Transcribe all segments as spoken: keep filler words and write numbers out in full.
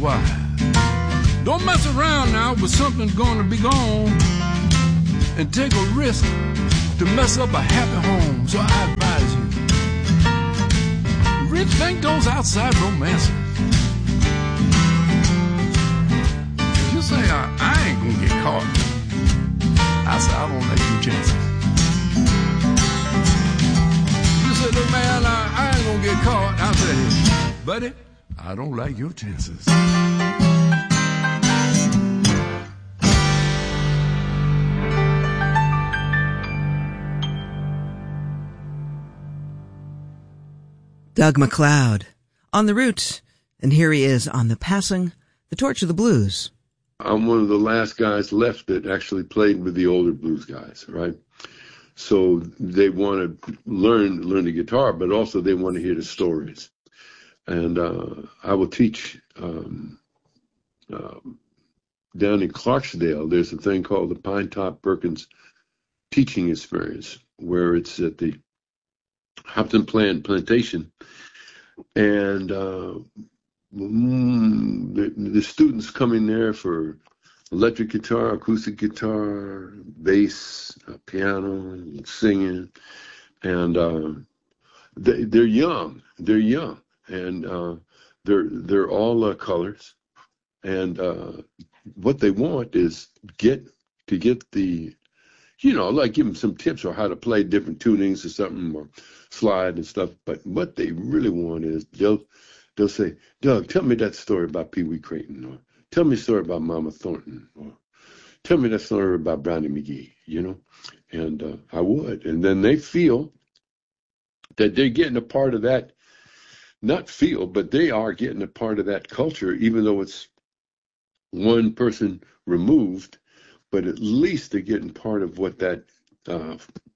wise. Don't mess around now with something gonna be gone and take a risk to mess up a happy home. So I advise you, rethink those outside romances. You say, I, I ain't gonna get caught. I said, I don't like you chances. You say, look, man, I, I ain't gonna get caught. I said, hey, buddy, I don't like your chances. Doug MacLeod on the route, and here he is on the Passing the Torch of the Blues. I'm one of the last guys left that actually played with the older blues guys, right? So they want to learn learn the guitar, but also they want to hear the stories. And uh, I will teach um, uh, down in Clarksdale. There's a thing called the Pine Top Perkins Teaching Experience, where it's at the Hopton Plant Plantation, and uh, mm, the, the students come in there for electric guitar, acoustic guitar, bass, uh, piano, singing, and uh, they, they're young. They're young, and uh, they're they're all uh, colors, and uh, what they want is get to get the, you know, like give them some tips on how to play different tunings or something, or slide and stuff. But what they really want is they'll they'll say, Doug, tell me that story about Pee Wee Crayton, or tell me a story about Mama Thornton, or tell me that story about Brownie McGee, you know? And uh, I would. And then they feel that they're getting a part of that, not feel, but they are getting a part of that culture, even though it's one person removed, but at least they're getting part of what that, uh,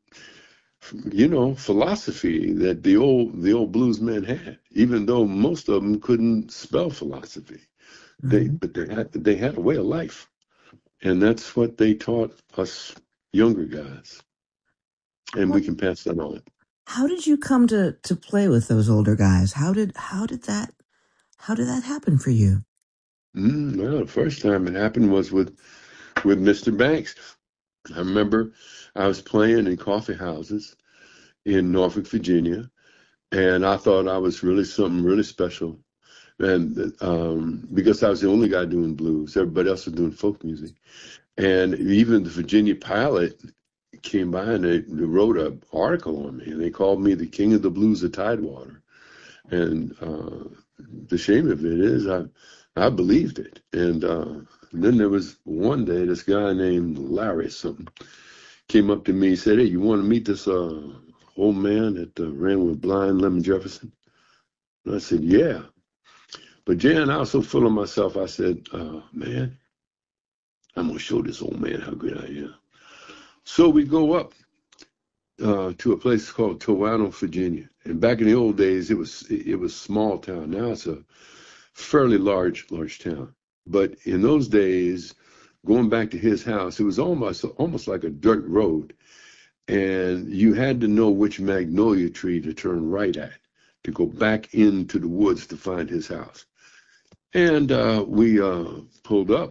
you know, philosophy that the old the old blues men had, even though most of them couldn't spell philosophy. Mm-hmm. They but they had they had a way of life, and that's what they taught us younger guys, and well, we can pass that on. How did you come to to play with those older guys? How did how did that how did that happen for you? Mm, well, the first time it happened was with with Mister Banks. I remember I was playing in coffee houses in Norfolk, Virginia, and I thought I was really something really special. And um, because I was the only guy doing blues, everybody else was doing folk music. And even the Virginia Pilot came by and they, they wrote an article on me, and they called me the king of the blues of Tidewater. And uh, the shame of it is I, I believed it. And uh, then there was one day, this guy named Larry something came up to me and said, hey, you want to meet this uh, old man that uh, ran with Blind Lemon Jefferson? And I said, yeah. But Jan, I was so full of myself, I said, uh, man, I'm going to show this old man how good I am. So we go up uh, to a place called Toano, Virginia. And back in the old days, it was it was small town. Now it's a fairly large, large town. But in those days, going back to his house, it was almost almost like a dirt road. And you had to know which magnolia tree to turn right at to go back into the woods to find his house. And uh, we uh, pulled up.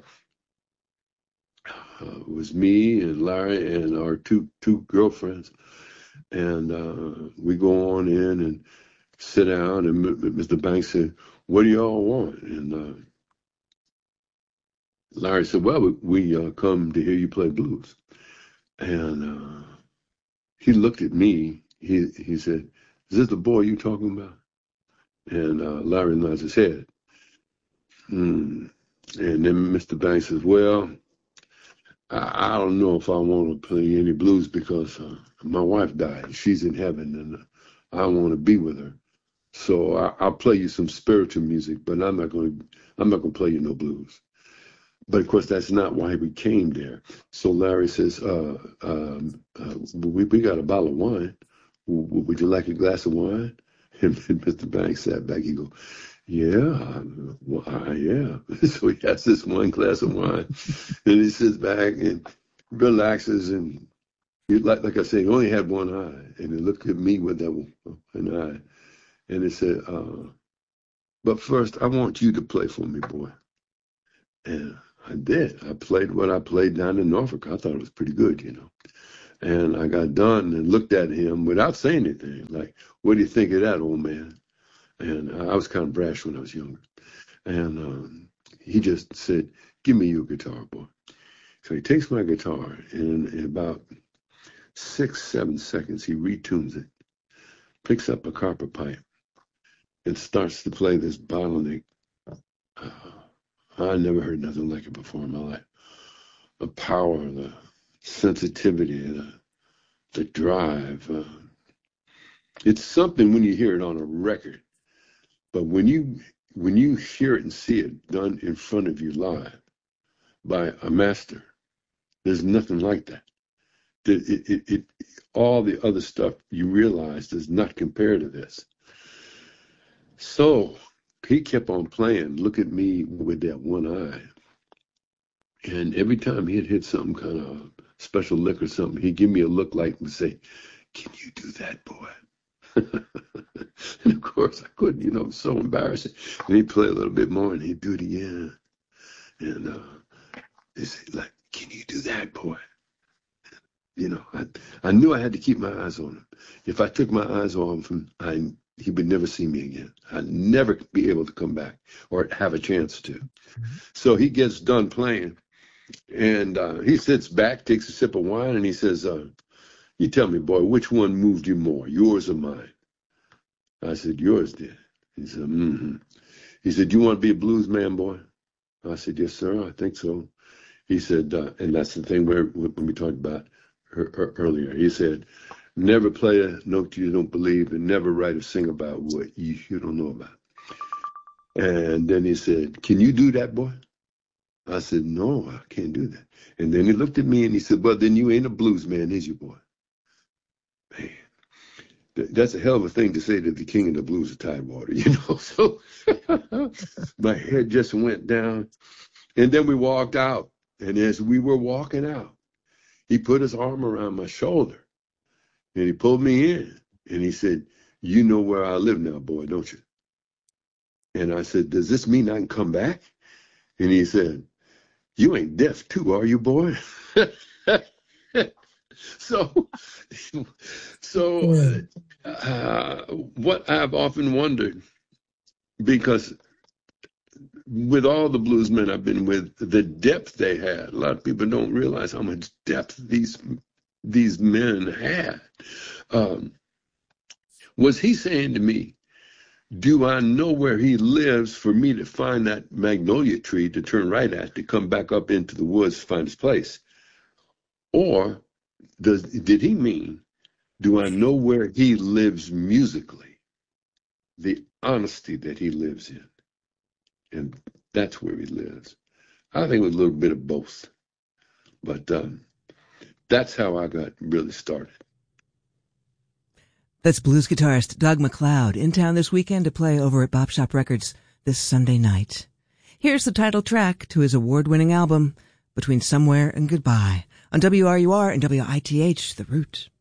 Uh, it was me and Larry and our two two girlfriends. And uh, we go on in and sit down. And Mister Banks said, what do y'all want? And uh, Larry said, well, we, we uh, come to hear you play blues. And uh, he looked at me. He he said, is this the boy you talking about? And uh, Larry nods his head. Hmm. And then Mister Banks says, well, I, I don't know if I want to play any blues because uh, my wife died. She's in heaven, and I want to be with her. So I, I'll play you some spiritual music, but I'm not going to I'm not going to play you no blues. But of course, that's not why we came there. So Larry says, uh, um, uh, we, we got a bottle of wine. W- would you like a glass of wine? And Mister Banks sat back. He goes, yeah, well, uh, yeah. So he has this one glass of wine, and he sits back and relaxes. And he, like, like I said, he only had one eye, and he looked at me with that one eye. And he said, uh, but first, I want you to play for me, boy. And I did. I played what I played down in Norfolk. I thought it was pretty good, you know. And I got done and looked at him without saying anything, like, what do you think of that, old man? And I was kind of brash when I was younger. And um, he just said, give me your guitar, boy. So he takes my guitar, and in about six, seven seconds, he retunes it, picks up a copper pipe, and starts to play this bottleneck. Uh, I never heard nothing like it before in my life. The power, the sensitivity, the, the drive. Uh, it's something when you hear it on a record, but when you when you hear it and see it done in front of you live by a master, there's nothing like that. It, it, it, it, all the other stuff you realize does not compare to this. So he kept on playing, look at me with that one eye. And every time he'd hit some kind of special lick or something, he'd give me a look like and say, can you do that, boy? And of course I couldn't, you know, it was so embarrassing. And he'd play a little bit more and he'd do it again. And uh, he'd say, like, can you do that, boy? You know, I, I knew I had to keep my eyes on him. If I took my eyes off him, I, he would never see me again. I'd never be able to come back or have a chance to. Mm-hmm. So he gets done playing, and uh, he sits back, takes a sip of wine, and he says, uh, you tell me, boy, which one moved you more, yours or mine? I said, yours did. He said, mm-hmm. He said, you want to be a blues man, boy? I said, yes, sir, I think so. He said, uh, and that's the thing where when we talked about earlier, he said, never play a note you don't believe and never write or sing about what you, you don't know about. And then he said, can you do that, boy? I said, no, I can't do that. And then he looked at me and he said, well, then you ain't a blues man, is you, boy? Man, that's a hell of a thing to say to the king of the blues of Tidewater, you know? So my head just went down. And then we walked out. And as we were walking out, he put his arm around my shoulder and he pulled me in and he said, you know where I live now, boy, don't you? And I said, does this mean I can come back? And he said, you ain't deaf too, are you, boy? so, so uh, what I've often wondered, because with all the bluesmen I've been with, the depth they had, a lot of people don't realize how much depth these these men had. Um, was he saying to me, do I know where he lives for me to find that magnolia tree to turn right at, to come back up into the woods to find his place? Or does did he mean, do I know where he lives musically? The honesty that he lives in. And that's where he lives. I think it was a little bit of both. But um, that's how I got really started. That's blues guitarist Doug MacLeod in town this weekend to play over at Bop Shop Records this Sunday night. Here's the title track to his award-winning album, Between Somewhere and Goodbye, on W R U R and W I T H, The Root.